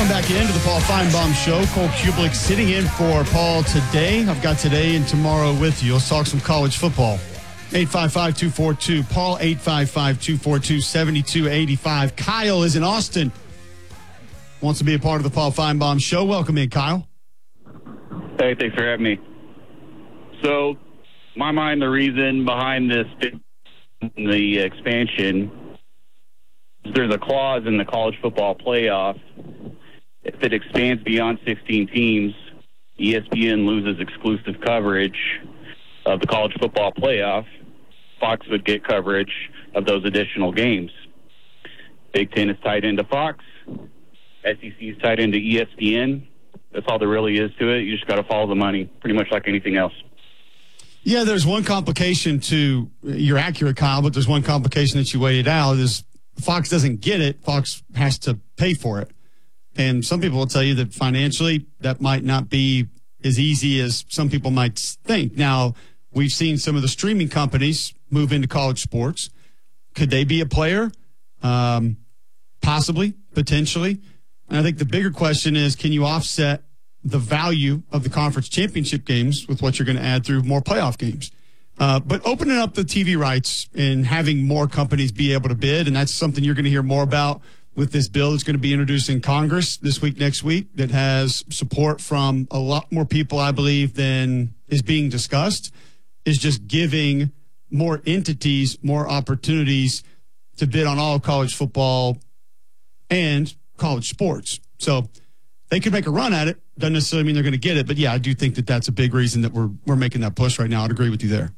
Welcome back into the Paul Feinbaum Show. Cole Kublik sitting in for Paul today. I've got today and tomorrow with you. Let's talk some college football. 855-242. Paul, 855-242-7285. Kyle is in Austin. Wants to be a part of the Paul Feinbaum Show. Welcome in, Kyle. Hey, thanks for having me. So, my mind, the reason behind this, the expansion, there's a clause in the college football playoff. If it expands beyond 16 teams, ESPN loses exclusive coverage of the college football playoff. Fox would get coverage of those additional games. Big Ten is tied into Fox. SEC is tied into ESPN. That's all there really is to it. You just got to follow the money, pretty much like anything else. Yeah, there's one complication to, you're accurate, Kyle, but there's one complication that you waited out is Fox doesn't get it. Fox has to pay for it. And some people will tell you that financially that might not be as easy as some people might think. Now, we've seen some of the streaming companies move into college sports. Could they be a player? Possibly, potentially. And I think the bigger question is, can you offset the value of the conference championship games with what you're going to add through more playoff games? But opening up the TV rights and having more companies be able to bid, and that's something you're going to hear more about with this bill that's going to be introduced in Congress this week, next week, that has support from a lot more people, I believe, than is being discussed, is just giving more entities more opportunities to bid on all of college football and college sports. So they could make a run at it. Doesn't necessarily mean they're going to get it. But, yeah, I do think that that's a big reason that we're making that push right now. I'd agree with you there.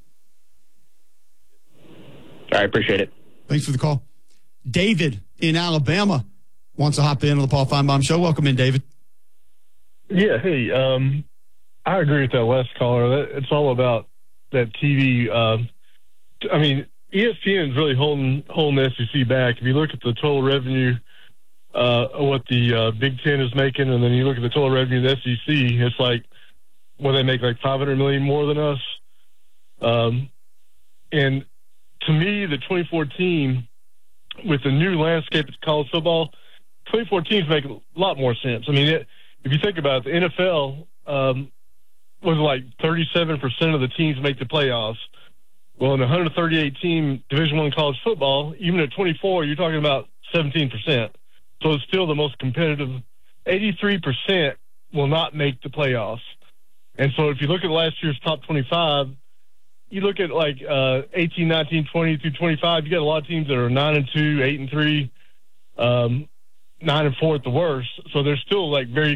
I appreciate it. Thanks for the call. David in Alabama wants to hop in on the Paul Feinbaum Show. Welcome in, David. Yeah, hey, I agree with that last caller. It's all about that TV. I mean, ESPN is really holding the SEC back. If you look at the total revenue of what the Big Ten is making, and then you look at the total revenue of the SEC, it's like, well, they make like $500 million more than us. And to me, the 2014, with the new landscape of college football, 2014 make a lot more sense. I mean, if you think about it, the NFL was like 37% of the teams make the playoffs. Well, in a 138-team Division I college football, even at 24, you're talking about 17%. So it's still the most competitive. 83% will not make the playoffs. And so if you look at last year's top 25, you look at like 18, 19, 20 through 25, you got a lot of teams that are 9-2, 8-3, 9-4 at the worst. So they're still like very